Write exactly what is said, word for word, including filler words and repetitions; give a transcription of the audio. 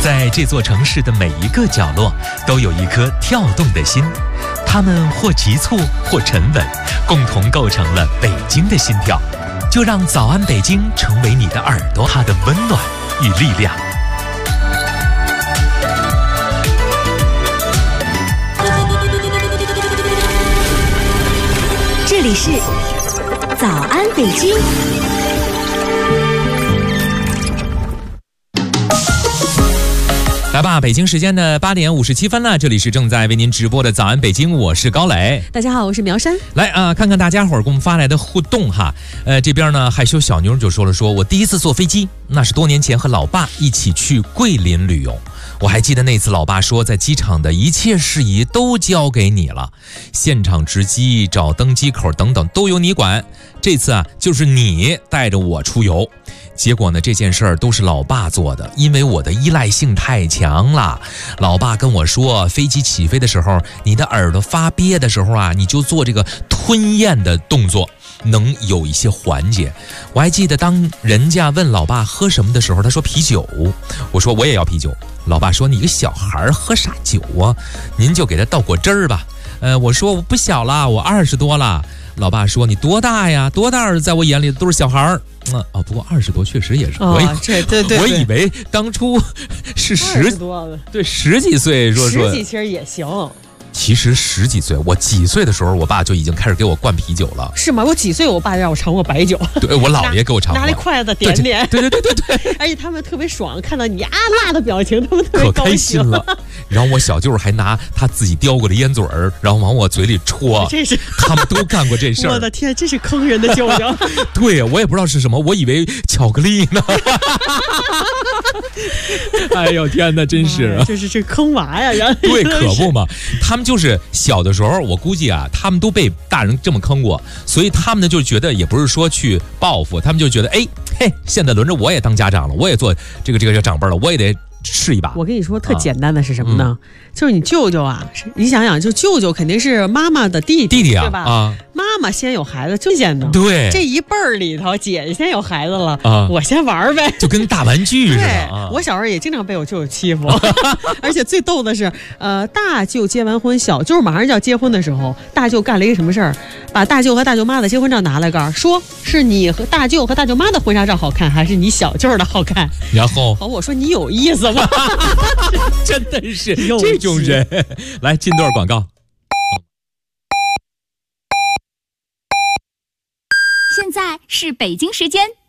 在这座城市的每一个角落，都有一颗跳动的心，它们或急促，或沉稳，共同构成了北京的心跳。就让早安北京成为你的耳朵，它的温暖与力量。 这里是早安北京。 来吧，北京时间的八点五十七分了，这里是正在为您直播的早安北京，我是高磊。 大家好，我是苗山。 来啊、呃，看看大家伙儿给我们发来的互动哈。呃，这边呢，害羞小妞就说了说，我第一次坐飞机，那是多年前和老爸一起去桂林旅游。我还记得那次老爸说，在机场的一切事宜都交给你了，现场值机、找登机口等等都由你管。这次啊，就是你带着我出游。结果呢，这件事儿都是老爸做的，因为我的依赖性太强了。老爸跟我说，飞机起飞的时候，你的耳朵发憋的时候啊，你就做这个吞咽的动作，能有一些缓解。我还记得当人家问老爸喝什么的时候，他说啤酒，我说我也要啤酒。老爸说，你个小孩喝啥酒啊？您就给他倒果汁儿吧。呃，我说我不小了，我二十多了。老爸说，你多大呀？多大在我眼里都是小孩儿。嗯啊、哦，不过二十多确实也是可以。 哦、这对对对， 我以为当初是十多了， 对十几岁说说， 十几其实也行。 其实十几岁，我几岁的时候，我爸就已经开始给我灌啤酒了。 是吗？我几岁，我爸让我尝过白酒。 对，我姥爷给我尝过， 拿那筷子点点。 对对对对对对。 而且他们特别爽，看到你啊辣的表情，他们特别可高兴开心了。然后我小舅还拿他自己叼过的烟嘴儿，然后往我嘴里戳。 这是他们都干过这事儿。 我的天，这是坑人的舅舅。 对，我也不知道是什么，我以为巧克力呢。哎呦天哪，真是、 啊！这是这坑娃呀！然后对，可不嘛。他们就是小的时候，我估计啊，他们都被大人这么坑过，所以他们呢就觉得也不是说去报复，他们就觉得哎嘿，现在轮着我也当家长了，我也做这个这个长辈了，我也得试一把。 我跟你说，特简单的是什么呢？啊嗯、就是你舅舅啊，你想想，就舅舅肯定是妈妈的弟弟， 弟弟啊， 对吧？ 啊， 妈妈先有孩子，最简单。 对， 这一辈儿里头，姐姐先有孩子了， 啊， 我先玩呗， 就跟大玩具似的。 对， 啊、 我小时候也经常被我舅舅欺负，而且最逗的是，呃，大舅结完婚，小舅马上就要结婚的时候，大舅干了一个什么事儿？把大舅和大舅妈的结婚照拿来个，说是你和大舅和大舅妈的婚纱照好看，还是你小舅的好看？ 然后， 好，我说你有意思吗？ 真的是这种人。来进段广告。 现在是北京时间